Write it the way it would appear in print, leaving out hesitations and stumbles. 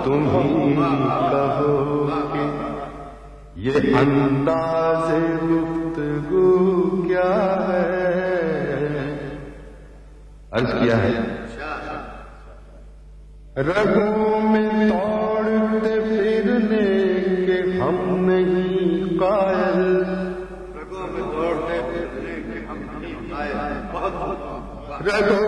तुम ही कहो कि ये अंदाज़े गुफ्तगू क्या है। अर्ज किया है रगों में दौड़ते फिरने के हम नहीं कायल, रगों में दौड़ते फिरने के हम नहीं कायल। बहुत रगों